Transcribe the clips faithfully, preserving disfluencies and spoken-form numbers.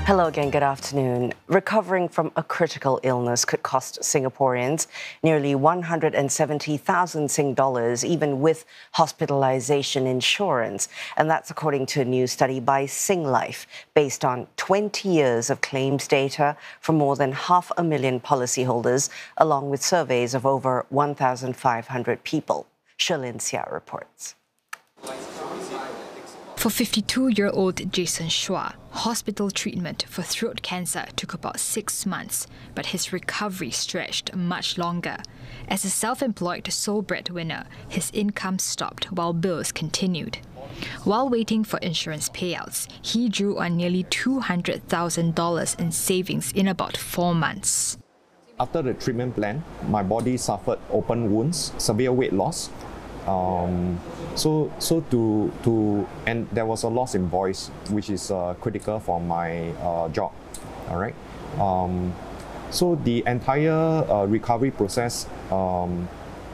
Hello again, good afternoon. Recovering from a critical illness could cost Singaporeans nearly one hundred seventy thousand Sing dollars, even with hospitalization insurance. And that's according to a new study by Singlife, based on twenty years of claims data from more than half a million policyholders, along with surveys of over one thousand five hundred people. Sherlyn Sia reports. For fifty-two-year-old Jason Shua, hospital treatment for throat cancer took about six months, but his recovery stretched much longer. As a self-employed sole breadwinner, his income stopped while bills continued. While waiting for insurance payouts, he drew on nearly two hundred thousand dollars in savings in about four months. After the treatment plan, my body suffered open wounds, severe weight loss. Um, so, so to to and there was a loss in voice, which is uh, critical for my uh, job. All right. Um, so the entire uh, recovery process um,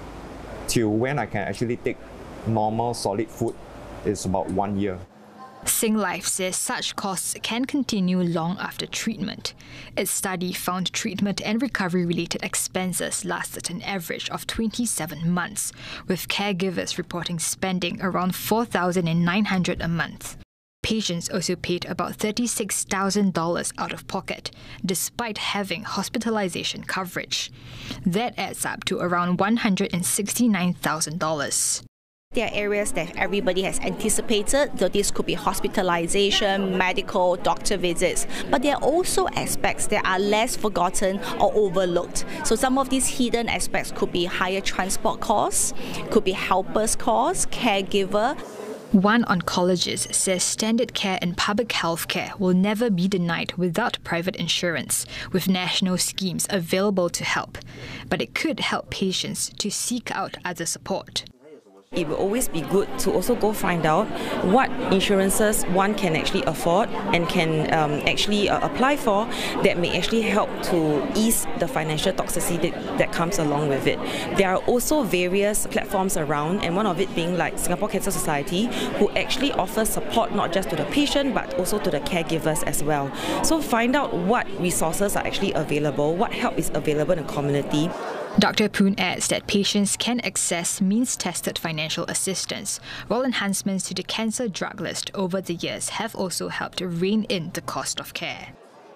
till when I can actually take normal solid food is about one year. Singlife says such costs can continue long after treatment. Its study found treatment and recovery-related expenses lasted an average of twenty-seven months, with caregivers reporting spending around four thousand nine hundred dollars a month. Patients also paid about thirty-six thousand dollars out of pocket, despite having hospitalization coverage. That adds up to around one hundred sixty-nine thousand dollars. There are areas that everybody has anticipated, so this could be hospitalization, medical, doctor visits, but there are also aspects that are less forgotten or overlooked. So some of these hidden aspects could be higher transport costs, could be helpers costs, caregiver. One oncologist says standard care in public health care will never be denied without private insurance, with national schemes available to help. But it could help patients to seek out other support. It will always be good to also go find out what insurances one can actually afford and can um, actually uh, apply for that may actually help to ease the financial toxicity that, that comes along with it. There are also various platforms around, and one of it being like Singapore Cancer Society, who actually offers support not just to the patient but also to the caregivers as well. So find out what resources are actually available, what help is available in the community. Doctor Poon adds that patients can access means-tested financial assistance, while enhancements to the cancer drug list over the years have also helped rein in the cost of care.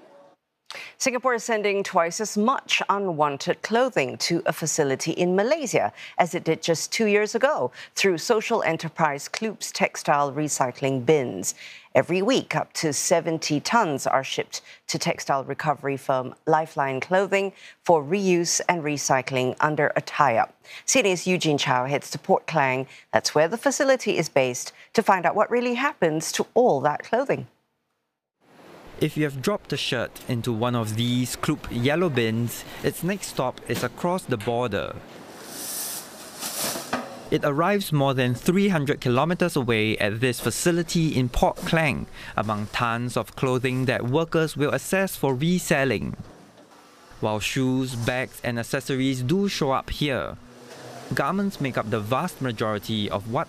Singapore is sending twice as much unwanted clothing to a facility in Malaysia as it did just two years ago through social enterprise Kloop's textile recycling bins. Every week, up to seventy tonnes are shipped to textile recovery firm Lifeline Clothing for reuse and recycling under a tie-up. C N A's Eugene Chow heads to Port Klang, that's where the facility is based, to find out what really happens to all that clothing. If you have dropped a shirt into one of these Kloop yellow bins, its next stop is across the border. It arrives more than three hundred kilometers away at this facility in Port Klang, among tons of clothing that workers will assess for reselling. While shoes, bags and accessories do show up here, garments make up the vast majority of what